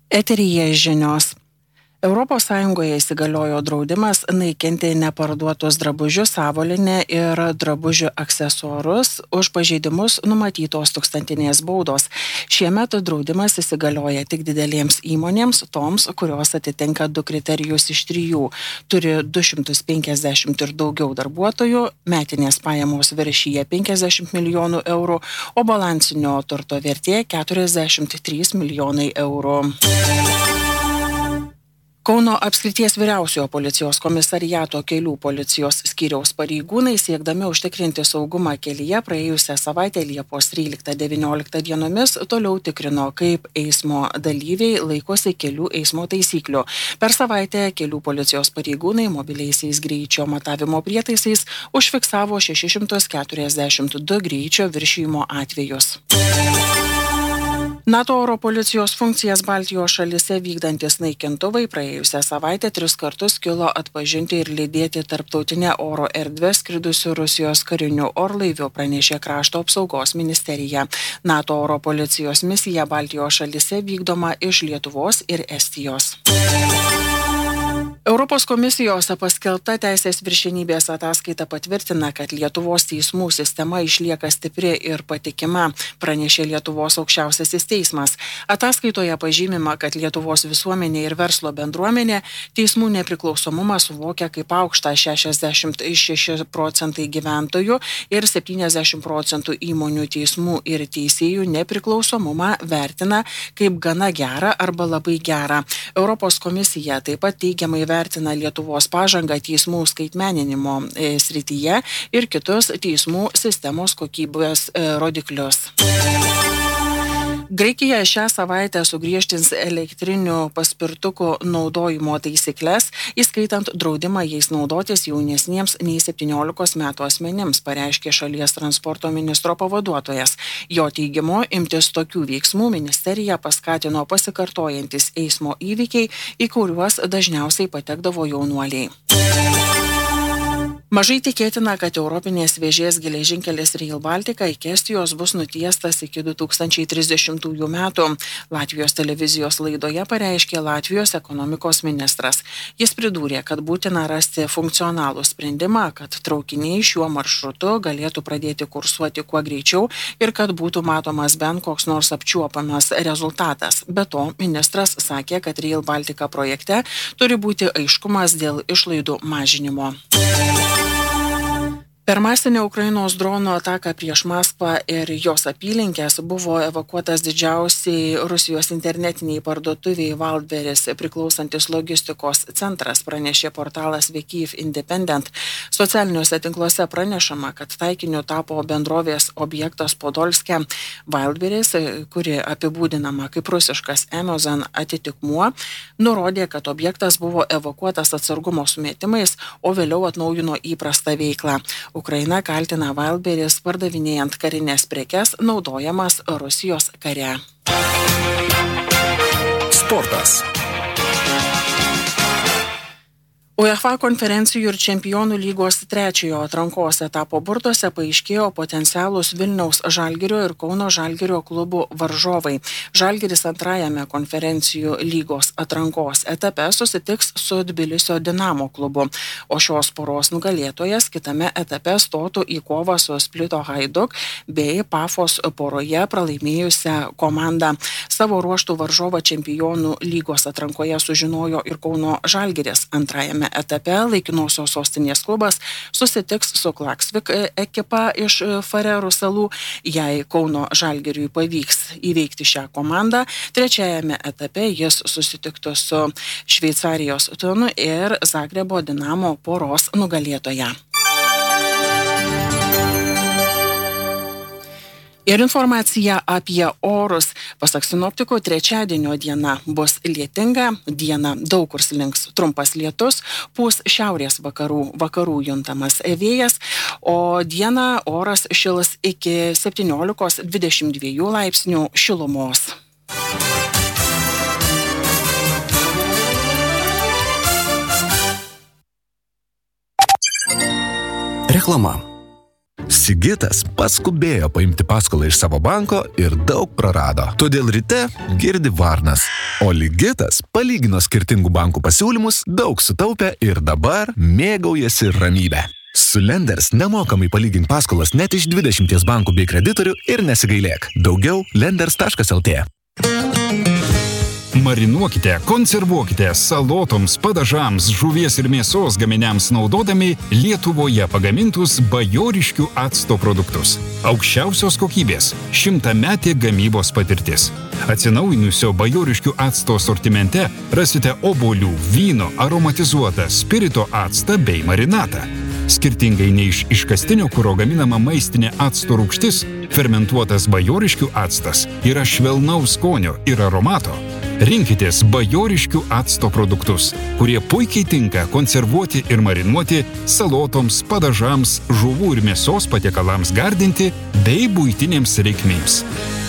Eteryje žinios. Europos Sąjungoje įsigaliojo draudimas naikinti neparduotus drabužius, avalynę ir drabužių aksesuarus. Už pažeidimus numatytos tūkstantinės baudos. Šiemet draudimas įsigalioja tik didelėms įmonėms, toms, kurios atitinka 2 kriterijus iš 3. Turi 250 ir daugiau darbuotojų, metinės pajamos viršyja 50 milijonų eurų, o balansinio turto vertė 43 milijonai eurų. Kauno apskrities vyriausiojo policijos komisariato kelių policijos skyriaus pareigūnai siekdami užtikrinti saugumą kelyje praėjusią savaitę Liepos 13-19 dienomis toliau tikrino, kaip eismo dalyviai laikosi kelių eismo taisyklių. Per savaitę kelių policijos pareigūnai mobiliaisiais greičio matavimo prietaisais užfiksavo 642 greičio viršijimo atvejus. NATO oro policijos funkcijas Baltijos šalyse vykdantis naikintuvai praėjusią savaitę 3 kartus kilo atpažinti ir lydėti tarptautinę oro erdvę skridusių Rusijos karinių orlaivių, pranešė Krašto apsaugos ministerija. NATO oro policijos misija Baltijos šalyse vykdoma iš Lietuvos ir Estijos. Europos komisijos paskelbta teisės viršenybės ataskaita patvirtina, kad Lietuvos teismų sistema išlieka stipri ir patikima, pranešė Lietuvos aukščiausiasis teismas. Ataskaitoje pažymima, kad Lietuvos visuomenė ir verslo bendruomenė teismų nepriklausomumą suvokia kaip aukštą. 66% gyventojų ir 70% įmonių teismų ir teisėjų nepriklausomumą vertina kaip gana gerą arba labai gerą. Europos komisija taip pat teigiamai vertina Lietuvos pažangą teismų skaitmeninimo srityje ir kitus teismų sistemos kokybės rodiklius. Graikija šią savaitę sugriežtins elektrinių paspirtukų naudojimo taisyklės, įskaitant draudimą jais naudotis jaunesniems nei 17 metų asmenims, pareiškė šalies transporto ministro pavaduotojas. Jo teigimu, imtis tokių veiksmų ministerija paskatino pasikartojantis eismo įvykiai, į kuriuos dažniausiai patekdavo jaunuoliai. Mažai tikėtina, kad Europinės vėžės geležinkelis Rail Baltica iki Estijos bus nutiestas iki 2030 metų. Latvijos televizijos laidoje pareiškė Latvijos ekonomikos ministras. Jis pridūrė, kad būtina rasti funkcionalų sprendimą, kad traukiniai šiuo maršrutu galėtų pradėti kursuoti kuo greičiau ir kad būtų matomas bent koks nors apčiuopamas rezultatas. Be to, ministras sakė, kad Rail Baltica projekte turi būti aiškumas dėl išlaidų mažinimo. Per masinę Ukrainos dronų ataką prieš Maskvą ir jos apylinkės buvo evakuotas didžiausiai Rusijos internetiniai parduotuviai Wildberries priklausantis logistikos centras, pranešė portalas Kyiv Independent. Socialiniuose tinkluose pranešama, kad taikiniu tapo bendrovės objektas Podolske. Wildberries, kuri apibūdinama kaip rusiškas Amazon atitikmuo, nurodė, kad objektas buvo evakuotas atsargumo sumetimais, o vėliau atnaujino įprastą veiklą. Ukraina kaltina Wildberries pardavinėjant karinės prekes naudojamas Rusijos kare. Sportas. UEFA konferencijų ir čempionų lygos 3 atrankos etapo burtuose paaiškėjo potencialūs Vilniaus Žalgirio ir Kauno Žalgirio klubų varžovai. Žalgiris antrajame konferencijų lygos atrankos etape susitiks su Tbilisio Dinamo klubu, o šios poros nugalėtojas kitame etape stotų į kovą su Splito Hajduk bei Pafos poroje pralaimėjusią komandą. Savo ruoštų varžovą čempionų lygos atrankoje sužinojo ir Kauno Žalgiris. Antrajame etape laikinosios sostinės klubas susitiks su Klaksvik ekipa iš Farerų salų. Jei Kauno Žalgiriui pavyks įveikti šią komandą, trečiajame etape jis susitiktų su Šveicarijos Tunu ir Zagrebo Dinamo poros nugalėtoja. Ir informacija apie orus. Pasak sinoptikų, trečiadienio diena bus lietinga, dieną daug kur slinks trumpas lietus, pūs šiaurės vakarų juntamas vėjas, o dieną oras šils iki 17-22 laipsnių šilumos. Reklama. Sigitas paskubėjo paimti paskolą iš savo banko ir daug prarado. Todėl ryte girdi varnas. O Ligitas palygino skirtingų bankų pasiūlymus, daug sutaupė ir dabar mėgaujasi ramybę. Su Lenders nemokamai palygink paskolas net iš 20 bankų bei kreditorių ir nesigailėk. Daugiau lenders.lt. Marinuokite, konservuokite salotoms, padažams, žuvies ir mėsos gaminiams naudodami Lietuvoje pagamintus bajoriškių acto produktus. Aukščiausios kokybės, 100-metė gamybos patirtis. Atsinaujinusio bajoriškių acto sortimente rasite obuolių, vyno, aromatizuotą, spirito actą bei marinatą. Skirtingai nei iš iškastinio kuro gaminama maistinė acto rūgštis, fermentuotas bajoriškių actas yra švelnaus skonio ir aromato. Rinkitės bajoriškių acto produktus, kurie puikiai tinka konservuoti ir marinuoti salotoms, padažams, žuvų ir mėsos patiekalams gardinti bei buitinėms reikmėms.